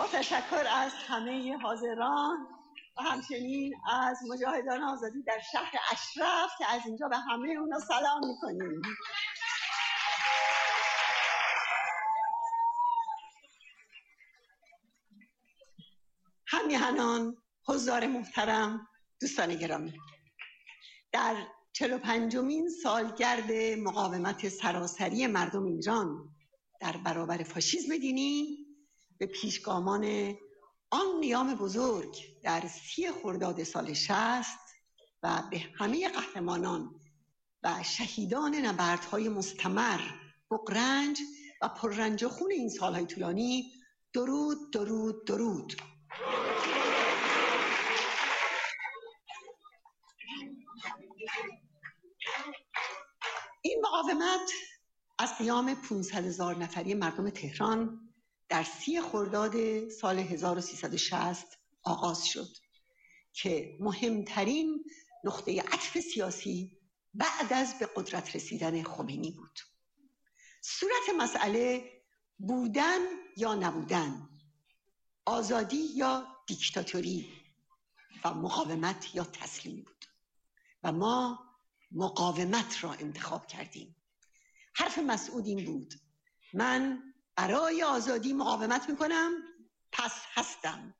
تشکر از همه حاضران و همچنین از مجاهدان آزادی در شهر اشرف که از اینجا به همه اونا سلام میکنیم. همیهنان، حضار محترم، دوستان گرامی، در 45مین سالگرد مقاومت سراسری مردم ایران در برابر فاشیسم دینی به پیشگامان آن قیام بزرگ در 30 خرداد سال 60 و به همه قهرمانان و شهیدان نبردهای مستمر، بغرنج و پررنج و خون این سالهای طولانی درود درود درود. این مقاومت از قیام 500,000 نفری مردم تهران در 30 خرداد سال 1360 آغاز شد که مهمترین نقطه عطف سیاسی بعد از به قدرت رسیدن خمینی بود. صورت مسئله بودن یا نبودن، آزادی یا دیکتاتوری و مقاومت یا تسلیم بود و ما مقاومت را انتخاب کردیم. حرف مسعود این بود: من برای آزادی مقاومت میکنم، پس هستم.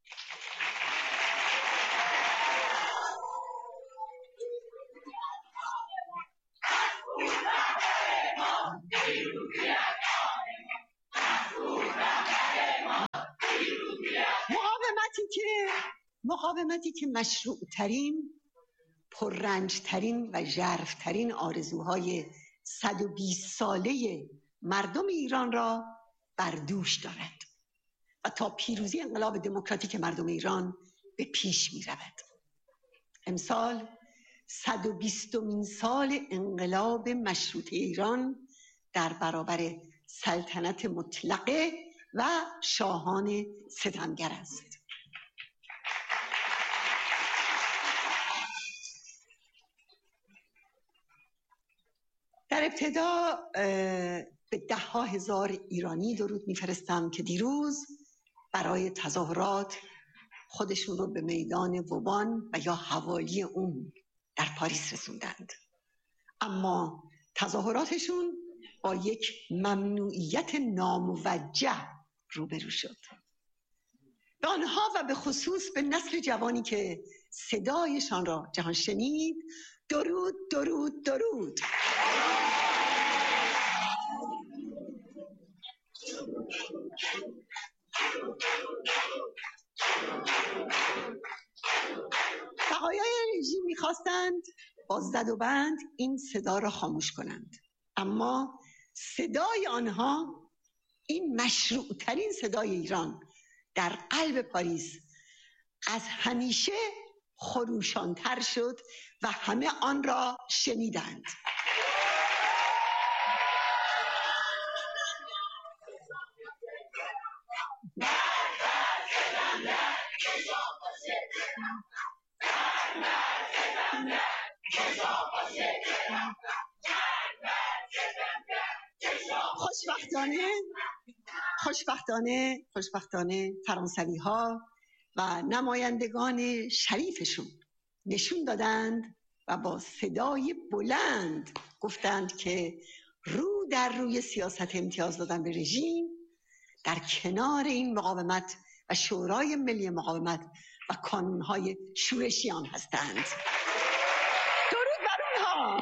مقاومتی که مشروع ترین، پررنج ترین و ژرف ترین آرزوهای 120 ساله مردم ایران را بر دوش دارد و تا پیروزی انقلاب دموکراتیک مردم ایران به پیش می رود. امسال 120مین سال انقلاب مشروطه ایران در برابر سلطنت مطلقه و شاهان ستمگر است. در ابتدا به 10,000 ایرانی درود میفرستم که دیروز برای تظاهرات خودشون رو به میدان ووبان و یا حوالی اون در پاریس رسوندند، اما تظاهراتشون با یک ممنوعیت ناموجه روبرو شد. به آنها و به خصوص به نسل جوانی که صدایشان را جهان شنید درود درود درود. بقایای رژیم میخواستند با زد و بند این صدا را خاموش کنند، اما صدای آنها، این مشروع ترین صدای ایران در قلب پاریس، از همیشه خروشانتر شد و همه آن را شنیدند. خوشبختانه فرانسوی ها و نمایندگان شریفشون نشون دادند و با صدای بلند گفتند که رو در روی سیاست امتیاز دادن به رژیم در کنار این مقاومت و شورای ملی مقاومت و کانونهای شورشی آن هستند. درود بر اونها.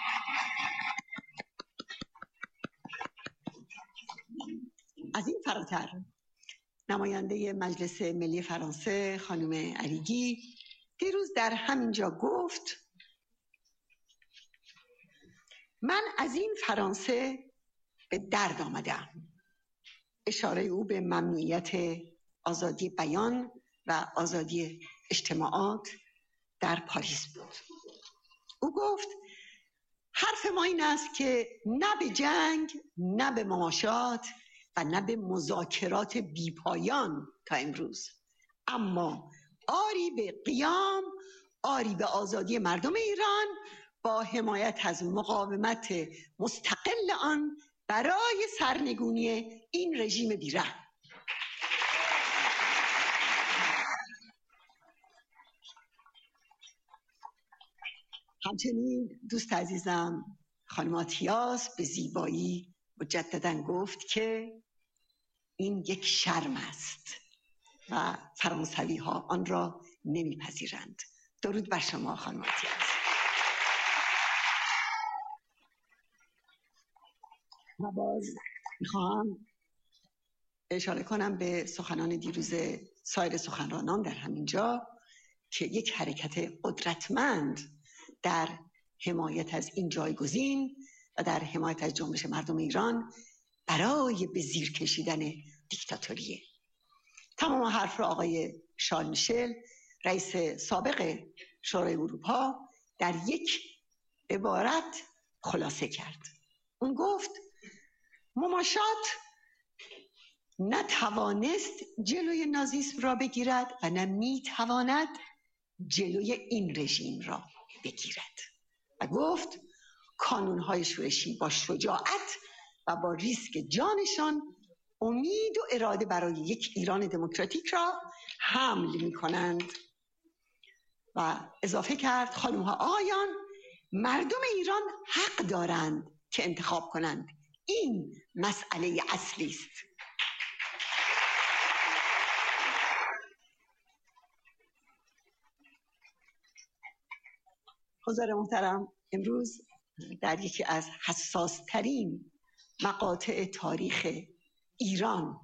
از این فراتر نماینده مجلس ملی فرانسه خانم اریگی دیروز در همینجا گفت: من از این فرانسه به درد آمدم. اشاره او به ممنوعیت آزادی بیان و آزادی اجتماعات در پاریس بود. او گفت: حرف ما این است که نه به جنگ، نه به مماشات و نه به مذاکرات بیپایان تا امروز، اما آری به قیام، آری به آزادی مردم ایران با حمایت از مقاومت مستقل آن برای سرنگونی این رژیم بیرحم. همچنین دوست عزیزم خانم آتیاس به زیبایی مجدداً گفت که این یک شرم است و فرانسوی ها آن را نمیپذیرند. درود بر شما خانم آتیاس. و باز میخوام اشاره کنم به سخنان دیروز سایر سخنرانان در همین جا که یک حرکت قدرتمند در حمایت از این جایگزین و در حمایت از جنبش مردم ایران برای به زیر کشیدن دیکتاتوریه. تمام حرف را آقای شارل میشل رئیس سابق شورای اروپا در یک عبارت خلاصه کرد. اون گفت مماشات نتوانست جلوی نازیسم را بگیرد و نه میتواند جلوی این رژیم را بگیرد و گفت کانونهای شورشی با شجاعت و با ریسک جانشان امید و اراده برای یک ایران دموکراتیک را حمل می کنند. و اضافه کرد خانم‌ها آقایان، مردم ایران حق دارند که انتخاب کنند. این مسئله اصلی است. حضار محترم، امروز در یکی از حساس‌ترین مقاطع تاریخ ایران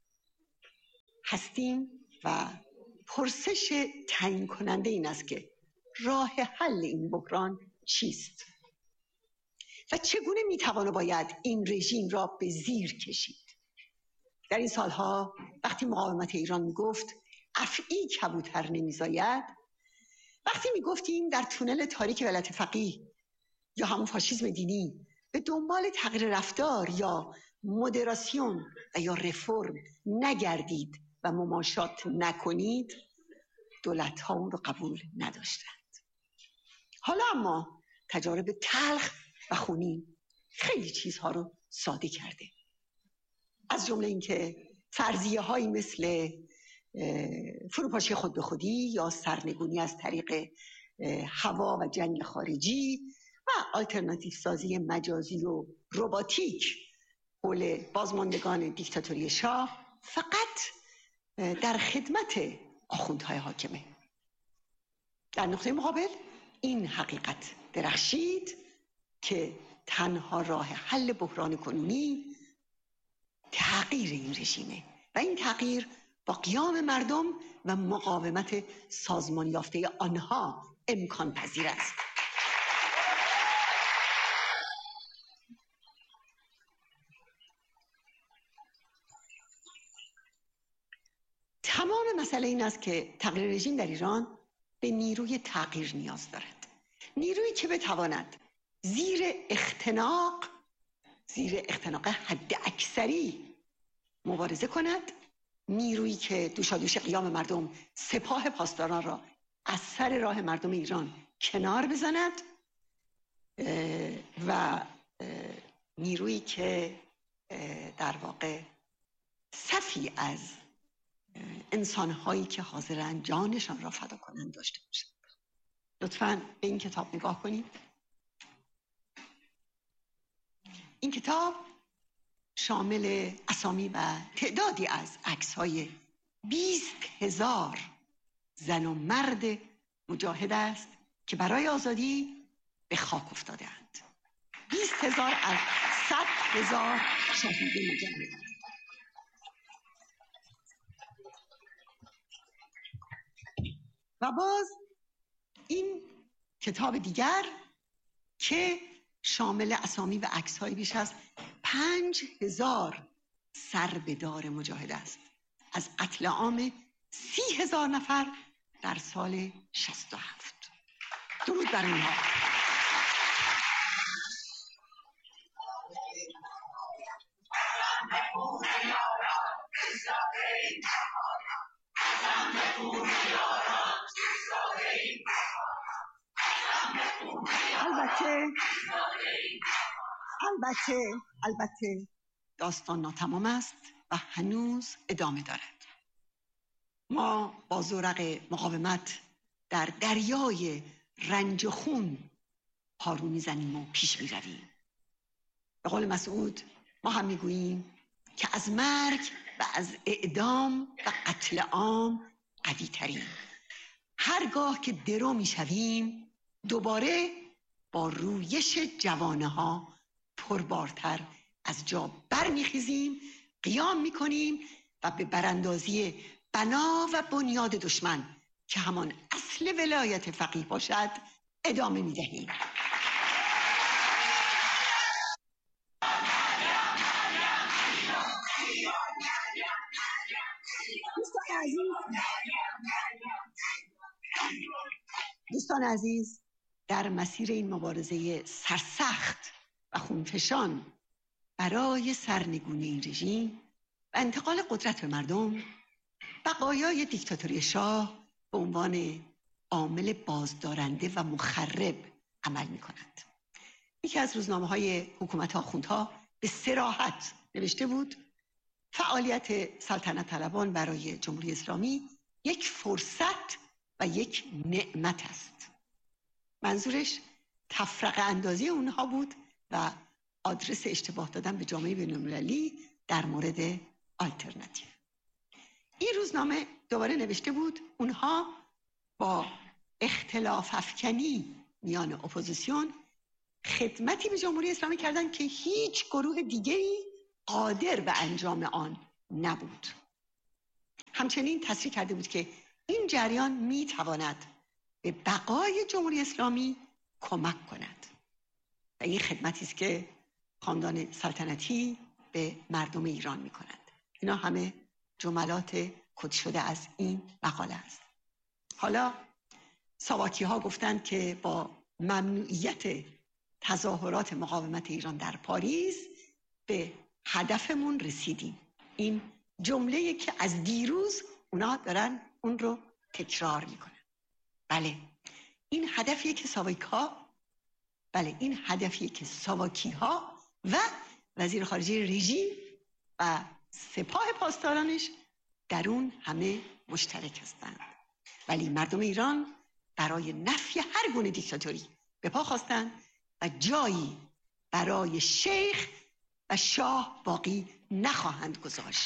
هستیم و پرسش تعیین کننده این است که راه حل این بحران چیست و چگونه میتوانه باید این رژیم را به زیر کشید. در این سالها وقتی مقاومت ایران میگفت افعی کبوتر نمیزاید، وقتی میگفتیم در تونل تاریک ولایت فقیه یا همون فاشیسم دینی به دنبال تغییر رفتار یا مدراسیون و یا رفرم نگردید و مماشات نکنید، دولت ها اون رو قبول نداشتند. حالا اما تجارب تلخ و خونین خیلی چیزها رو ساده کرده، از جمله اینکه فرضیه هایی مثل فروپاشی خود به خودی یا سرنگونی از طریق هوا و جنگ خارجی و آلترناتیو سازی مجازی و رباتیک حول بازماندگان دیکتاتوری شاه فقط در خدمت آخوندهای حاکمه. در نقطه مقابل این حقیقت درخشید که تنها راه حل بحران کنونی تغییر این رژیمه و این تغییر با قیام مردم و مقاومت سازمان یافته آنها امکان پذیر است. تمام مسئله این است که تغییر رژیم در ایران به نیروی تغییر نیاز دارد، نیرویی که بتواند زیر اختناق حد اکثری مبارزه کند، نیرویی که دوشادوش قیام مردم سپاه پاسداران را از سر راه مردم ایران کنار بزند و نیرویی که در واقع صفی از انسان‌هایی که حاضرن جانشان را فدا کنند داشته باشند. لطفاً به این کتاب نگاه کنید. این کتاب شامل اسامی و تعدادی از عکس‌های 20,000 زن و مرد مجاهد است که برای آزادی به خاک افتاده‌اند. 20,000 از 100,000 شهید مجاهد. و باز این کتاب دیگر که شامل اسامی و عکس‌های بیش از 5,000 سربدار مجاهد است از قتل عام 30,000 نفر در سال 67. درود بر اونها. البته داستان ناتمام است و هنوز ادامه دارد. ما با زورق مقاومت در دریای رنج و خون پارو میزنیم و پیش میرویم. به قول مسعود ما هم میگوییم که از مرگ و از اعدام و قتل عام قوی تریم. هرگاه که درو میشویم دوباره با رویش جوانه ها پربارتر از جا برمیخیزیم، قیام میکنیم و به براندازی بنا و بنیاد دشمن که همان اصل ولایت فقیه باشد ادامه میدهیم. دوستان عزیز، در مسیر این مبارزه سرسخت و خونفشان برای سرنگونی این رژیم و انتقال قدرت به مردم، بقایای دیکتاتوری شاه به عنوان عامل بازدارنده و مخرب عمل می کند. یکی از روزنامه‌های حکومت آخوندها به صراحت نوشته بود فعالیت سلطنت طلبان برای جمهوری اسلامی یک فرصت و یک نعمت است. منظورش تفرقه اندازی اونها بود و آدرس اشتباه دادن به جامعه بین‌المللی در مورد آلترناتیو. این روزنامه دوباره نوشته بود اونها با اختلاف افکنی میان اپوزیسیون خدمتی به جمهوری اسلامی کردن که هیچ گروه دیگری قادر به انجام آن نبود. همچنین تصریح کرده بود که این جریان میتواند به بقای جمهوری اسلامی کمک کند و این خدمتی است که خاندان سلطنتی به مردم ایران میکنند. اینا همه جملات کد شده از این مقاله است. حالا ساواکی ها گفتند که با ممنوعیت تظاهرات مقاومت ایران در پاریس به هدفمون رسیدیم. این جمله‌ای که از دیروز اونا دارن اون رو تکرار میکنن. بله این هدفیه که ساواکی ها و وزیر خارجه رژیم و سپاه پاسدارانش در اون همه مشترک هستند. ولی مردم ایران برای نفی هر گونه دیکتاتوری به پا خواستند و جایی برای شیخ و شاه باقی نخواهند گذاشت.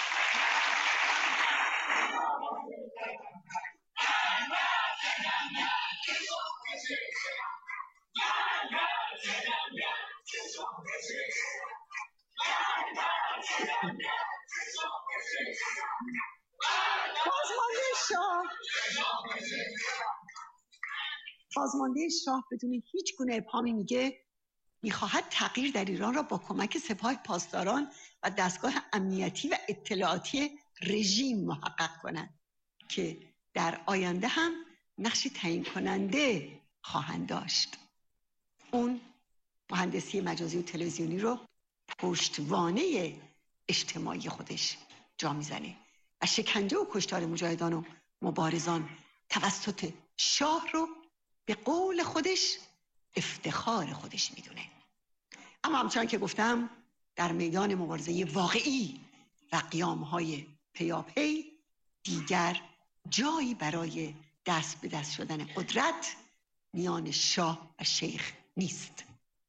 سازمانده شاه بدون هیچ گونه ابهامی میگه میخواهد تغییر در ایران را با کمک سپاه پاسداران و دستگاه امنیتی و اطلاعاتی رژیم محقق کند که در آینده هم نقشی تعیین کننده خواهند داشت. اون مهندسی مجازی و تلویزیونی رو پشتوانه اجتماعی خودش جا میزنه و شکنجه و کشتار مجاهدان و مبارزان توسط شاه رو به قول خودش افتخار خودش میدونه. اما همچنان که گفتم در میدان مبارزه واقعی و قیام‌های پیاپی دیگر جایی برای دست به دست شدن قدرت میان شاه و شیخ نیست.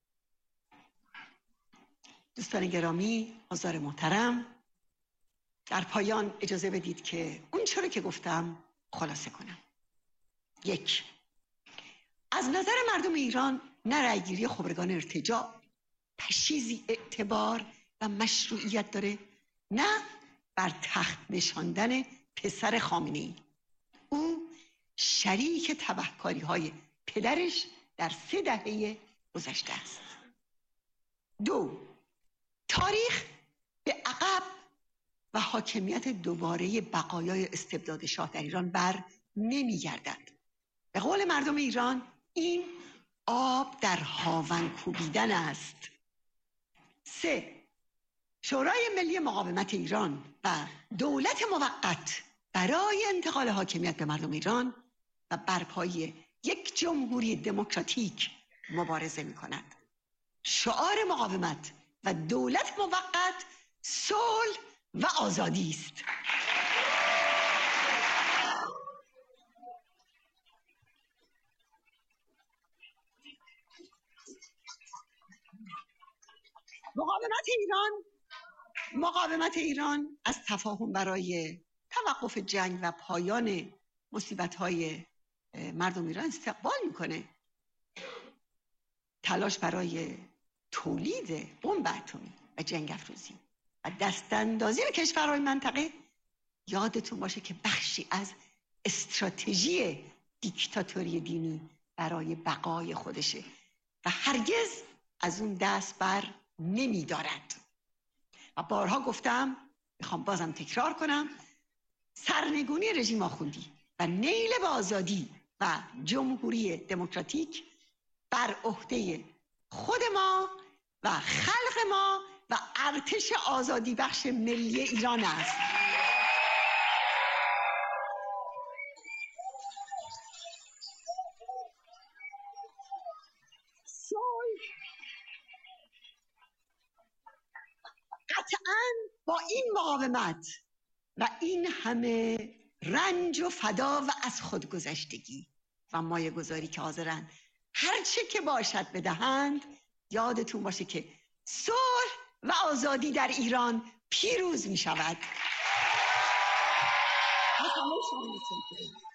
دوستان گرامی، حضار محترم، در پایان اجازه بدید که اون چرا که گفتم خلاصه کنم. 1. از نظر مردم ایران نه رأیگیری خبرگان ارتجاع پشیزی اعتبار و مشروعیت داره، نه بر تخت نشاندن پسر خامنه‌ای. او شریک تبهکاری‌های پدرش در 3 دهه گذشته است. 2. تاریخ به عقب و حاکمیت دوباره بقایای استبداد شاه در ایران بر نمیگردد. به قول مردم ایران این آب در هاون کوبیدن است. 3. شورای ملی مقاومت ایران و دولت موقت برای انتقال حاکمیت به مردم ایران و برپایی یک جمهوری دموکراتیک مبارزه می کند. شعار مقاومت و دولت موقت صلح و آزادی است. مقاومت ایران از تفاهم برای توقف جنگ و پایان مصیبت‌های مردم ایران استقبال میکنه. تلاش برای تولید بمب اتمی و جنگ افروزی و دستاندازی به کشورهای منطقه یادتون باشه که بخشی از استراتژی دیکتاتوری دینی برای بقای خودشه و هرگز از اون دست بر نمی دارد. و بارها گفتم، میخوام بازم تکرار کنم، سرنگونی رژیم آخوندی و نیل به آزادی و جمهوری دموکراتیک بر عهده خود ما و خلق ما و ارتش آزادی بخش ملی ایران است. قطعاً با این مقاومت و این همه رنج و فدا و از خودگذشتگی و مایه گذاری که حاضرن هرچه که باشد بدهند، یادتون باشه که صلح و آزادی در ایران پیروز می شود.